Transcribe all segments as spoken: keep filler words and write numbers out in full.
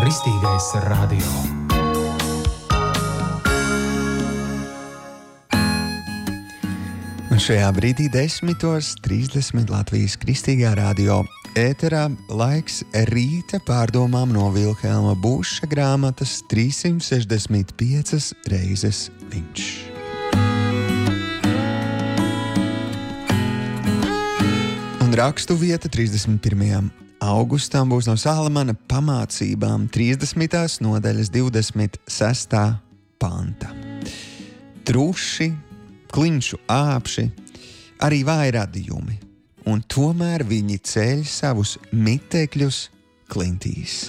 Kristīgais radio. Un šajā brīdī desmitos trīsdesmit Latvijas Kristīgā radio ēterā laiks rīta pārdomām no Vilhelma Buša grāmatas trīssimt sešdesmit piecas reizes viņš. Un rakstu vieta trīsdesmit pirmajam augustam būs no Salamana pamācībām trīsdesmitās nodaļas divdesmit sestā panta. Truši, klinšu āpši, arī vāji radījumi, un tomēr viņi ceļ savus mitekļus klintīs.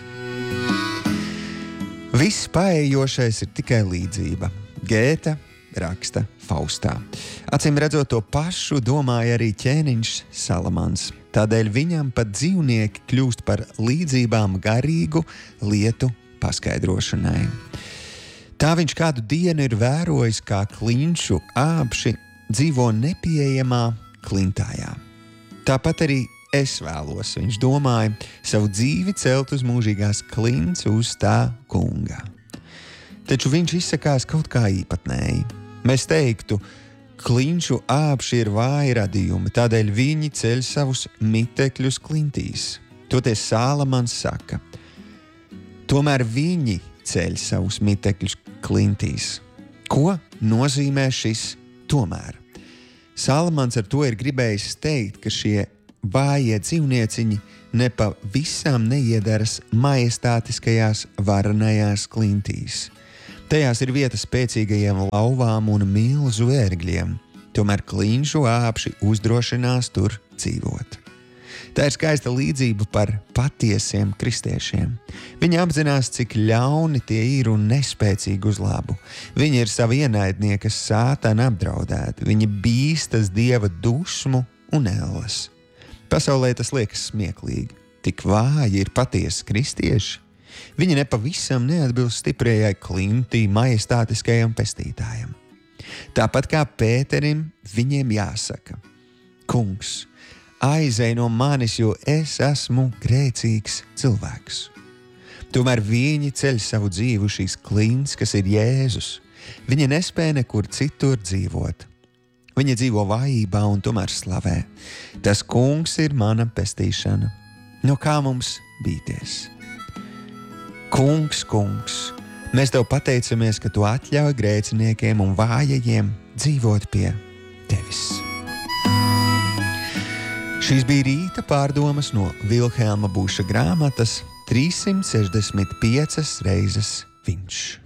Viss paējošais ir tikai līdzība. Gēta raksta Faustā. Acīm redzot, to pašu domāja arī ķēniņš Salamans. Tādēļ viņam pat dzīvnieki kļūst par līdzībām garīgu lietu paskaidrošanai. Tā viņš kādu dienu ir vērojis, kā klinšu āpši dzīvo nepieejamā klintājā. Tāpat arī es vēlos, viņš domāja, savu dzīvi celt uz mūžīgās klints uz tā kunga. Taču viņš izsakās kaut kā īpatnēji. Mēs teiktu, klinšu āpši ir vāji radījumi, tādēļ viņi ceļ savus mitekļus klintīs. Toties Salamans saka, tomēr viņi ceļ savus mitekļus klintīs. Ko nozīmē šis tomēr? Salamans ar to ir gribējis teikt, ka šie vājie dzīvnieciņi ne pa visām neiedaras majestātiskajās varanajās klintīs. Tajās ir vieta spēcīgajiem lauvām un milzu ērgļiem, tomēr klinšu āpši uzdrošinās tur dzīvot. Tā ir skaista līdzība par patiesiem kristiešiem. Viņi apzinās, cik ļauni tie ir un nespēcīgi uz labu. Viņi ir savi ienaidnieki, kas sātana apdraudēti. Viņi bīstas Dieva dusmu un elles. Pasaulē tas liekas smieklīgi. Tik vāji ir patiesi kristieši. Viņi nepavisam neatbilst stiprajai klintī majestātiskajam pestītājam. Tāpat kā Pēterim, viņiem jāsaka: Kungs, aizej no manis, jo es esmu grēcīgs cilvēks. Tomēr viņi ceļ savu dzīvi šīs klints, kas ir Jēzus. Viņi nespēja nekur citur dzīvot. Viņi dzīvo vājībā un tomēr slavē. Tas kungs ir mana pestīšana. No kā mums bīties? Kungs, kungs, mēs tev pateicamies, ka tu atļauj grēciniekiem un vājajiem dzīvot pie tevis. Šīs bija rīta pārdomas no Vilhelma Buša grāmatas trīssimt sešdesmit piecas reizes viņš.